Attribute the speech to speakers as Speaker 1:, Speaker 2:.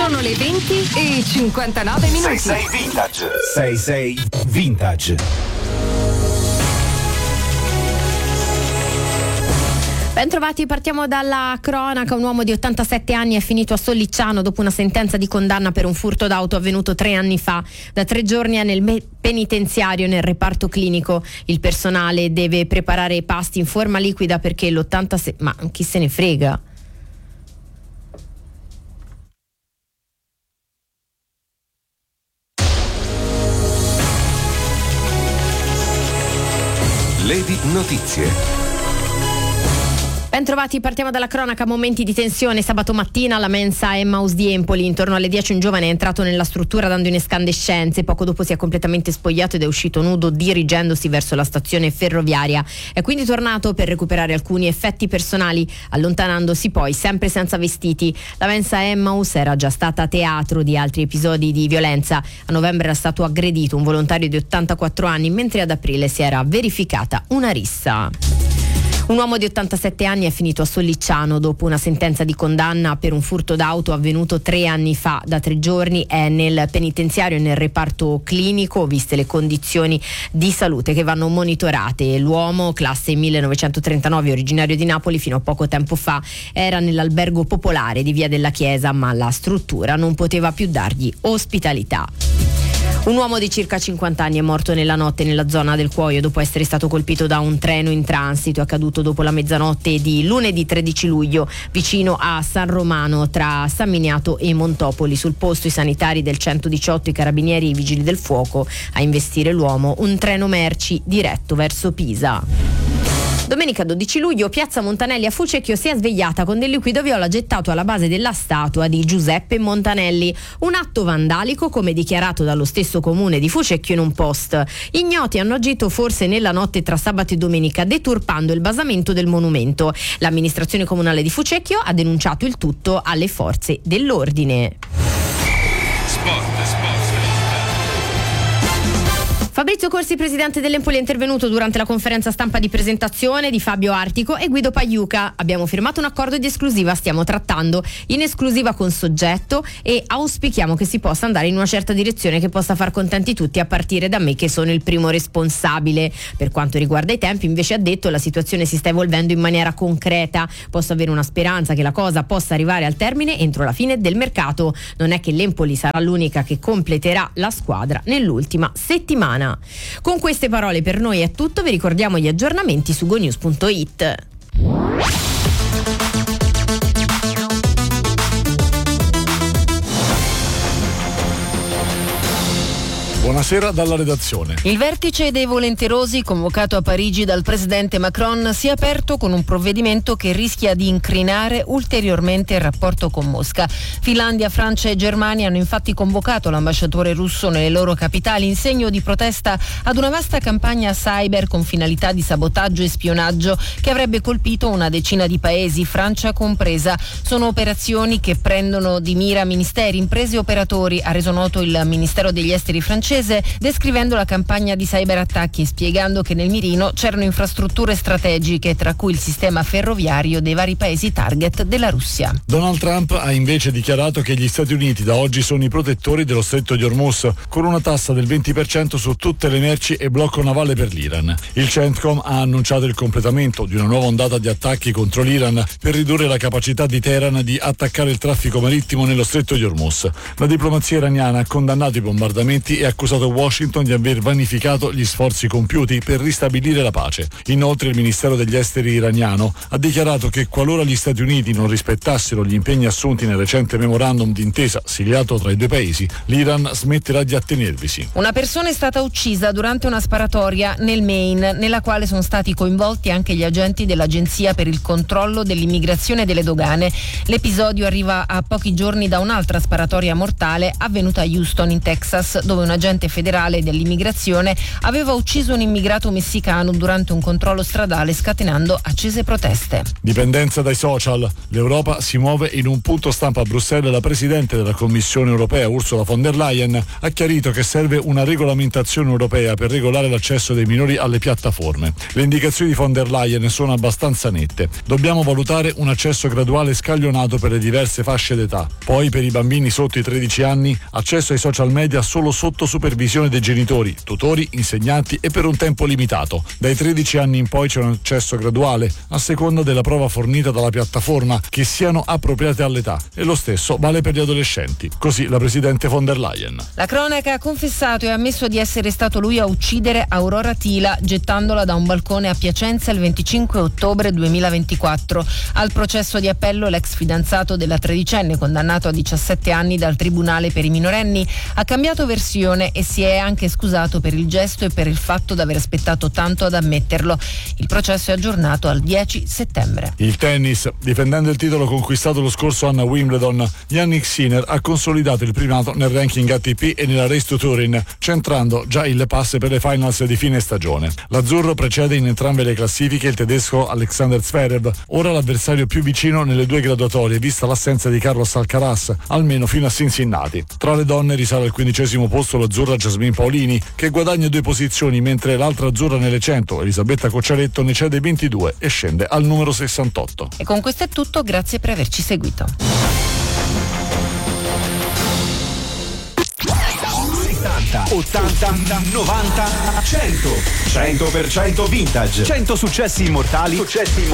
Speaker 1: Sono le 20:59.
Speaker 2: 66 Vintage. 66 Vintage.
Speaker 3: Bentrovati, partiamo dalla cronaca. Un uomo di 87 anni è finito a Sollicciano dopo una sentenza di condanna per un furto d'auto avvenuto 3 anni fa. Da 3 giorni è nel penitenziario nel reparto clinico. Il personale deve preparare i pasti in forma liquida perché l'86... Ma chi se ne frega?
Speaker 2: Lady Notizie.
Speaker 3: Bentrovati, partiamo dalla cronaca. Momenti di tensione sabato mattina alla mensa Emmaus di Empoli. Intorno alle 10 un giovane è entrato nella struttura dando in escandescenze. Poco dopo si è completamente spogliato ed è uscito nudo dirigendosi verso la stazione ferroviaria. È quindi tornato per recuperare alcuni effetti personali, allontanandosi poi sempre senza vestiti. La mensa Emmaus era già stata teatro di altri episodi di violenza. A novembre era stato aggredito un volontario di 84 anni, mentre ad aprile si era verificata una rissa. Un uomo di 87 anni è finito a Sollicciano dopo una sentenza di condanna per un furto d'auto avvenuto 3 anni fa. Da 3 giorni è nel penitenziario e nel reparto clinico, viste le condizioni di salute che vanno monitorate. L'uomo, classe 1939, originario di Napoli, fino a poco tempo fa era nell'albergo popolare di Via della Chiesa, ma la struttura non poteva più dargli ospitalità. Un uomo di circa 50 anni è morto nella notte nella zona del Cuoio dopo essere stato colpito da un treno in transito. È accaduto dopo la mezzanotte di lunedì 13 luglio vicino a San Romano tra San Miniato e Montopoli. Sul posto i sanitari del 118, i carabinieri e i vigili del fuoco a investire l'uomo, un treno merci diretto verso Pisa. Domenica 12 luglio, piazza Montanelli a Fucecchio si è svegliata con del liquido viola gettato alla base della statua di Giuseppe Montanelli. Un atto vandalico, come dichiarato dallo stesso comune di Fucecchio in un post. Ignoti hanno agito forse nella notte tra sabato e domenica, deturpando il basamento del monumento. L'amministrazione comunale di Fucecchio ha denunciato il tutto alle forze dell'ordine.
Speaker 2: Sport.
Speaker 3: Fabrizio Corsi, presidente dell'Empoli, è intervenuto durante la conferenza stampa di presentazione di Fabio Artico e Guido Pagliuca. Abbiamo firmato un accordo di esclusiva, stiamo trattando in esclusiva con soggetto e auspichiamo che si possa andare in una certa direzione che possa far contenti tutti, a partire da me che sono il primo responsabile. Per quanto riguarda i tempi, invece, ha detto, la situazione si sta evolvendo in maniera concreta. Posso avere una speranza che la cosa possa arrivare al termine entro la fine del mercato. Non è che l'Empoli sarà l'unica che completerà la squadra nell'ultima settimana. Con queste parole per noi è tutto, vi ricordiamo gli aggiornamenti su gonews.it.
Speaker 4: Buonasera dalla redazione.
Speaker 5: Il vertice dei volenterosi convocato a Parigi dal presidente Macron si è aperto con un provvedimento che rischia di incrinare ulteriormente il rapporto con Mosca. Finlandia, Francia e Germania hanno infatti convocato l'ambasciatore russo nelle loro capitali in segno di protesta ad una vasta campagna cyber con finalità di sabotaggio e spionaggio che avrebbe colpito una decina di paesi, Francia compresa. Sono operazioni che prendono di mira ministeri, imprese e operatori, ha reso noto il Ministero degli Esteri francese, descrivendo la campagna di cyberattacchi e spiegando che nel mirino c'erano infrastrutture strategiche, tra cui il sistema ferroviario dei vari paesi target della Russia.
Speaker 4: Donald Trump ha invece dichiarato che gli Stati Uniti da oggi sono i protettori dello stretto di Hormuz, con una tassa del 20% su tutte le merci e blocco navale per l'Iran. Il CENTCOM ha annunciato il completamento di una nuova ondata di attacchi contro l'Iran per ridurre la capacità di Teheran di attaccare il traffico marittimo nello stretto di Hormuz. La diplomazia iraniana ha condannato i bombardamenti e ha accusato Washington di aver vanificato gli sforzi compiuti per ristabilire la pace. Inoltre il Ministero degli Esteri iraniano ha dichiarato che qualora gli Stati Uniti non rispettassero gli impegni assunti nel recente memorandum d'intesa sigliato tra i due paesi, l'Iran smetterà di attenervisi.
Speaker 5: Una persona è stata uccisa durante una sparatoria nel Maine, nella quale sono stati coinvolti anche gli agenti dell'Agenzia per il controllo dell'immigrazione e delle dogane. L'episodio arriva a pochi giorni da un'altra sparatoria mortale avvenuta a Houston, in Texas, dove un agente agente federale dell'immigrazione aveva ucciso un immigrato messicano durante un controllo stradale, scatenando accese proteste.
Speaker 4: Dipendenza dai social. L'Europa si muove. In un punto stampa a Bruxelles la Presidente della Commissione europea Ursula von der Leyen ha chiarito che serve una regolamentazione europea per regolare l'accesso dei minori alle piattaforme. Le indicazioni di von der Leyen sono abbastanza nette. Dobbiamo valutare un accesso graduale scaglionato per le diverse fasce d'età. Poi per i bambini sotto i 13 anni accesso ai social media solo sotto supervisione dei genitori, tutori, insegnanti e per un tempo limitato. Dai 13 anni in poi c'è un accesso graduale a seconda della prova fornita dalla piattaforma che siano appropriate all'età, e lo stesso vale per gli adolescenti. Così la Presidente von der Leyen.
Speaker 5: La cronaca ha confessato e ha ammesso di essere stato lui a uccidere Aurora Tila gettandola da un balcone a Piacenza il 25 ottobre 2024. Al processo di appello l'ex fidanzato della tredicenne, condannato a 17 anni dal Tribunale per i minorenni, ha cambiato versione e si è anche scusato per il gesto e per il fatto di aver aspettato tanto ad ammetterlo. Il processo è aggiornato al 10 settembre.
Speaker 4: Il tennis. Difendendo il titolo conquistato lo scorso anno a Wimbledon, Jannik Sinner ha consolidato il primato nel ranking ATP e nella Race to Turin, centrando già il pass per le finals di fine stagione. L'azzurro precede in entrambe le classifiche il tedesco Alexander Zverev, ora l'avversario più vicino nelle due graduatorie, vista l'assenza di Carlos Alcaraz, almeno fino a Cincinnati. Tra le donne risale al 15° posto l'azzurra Jasmine Paolini, che guadagna 2 posizioni, mentre l'altra azzurra nelle 100, Elisabetta Cocciaretto, ne cede 22 e scende al numero 68.
Speaker 5: E con questo è tutto, grazie per averci seguito.
Speaker 2: 80, 90, 100. 100% vintage. 100 successi immortali